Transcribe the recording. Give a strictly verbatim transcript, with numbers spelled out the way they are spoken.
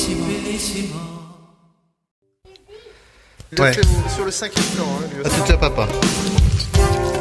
Il a Ouais. fait sur le cinquième temps. Hein, lui À aussi. tout à papa.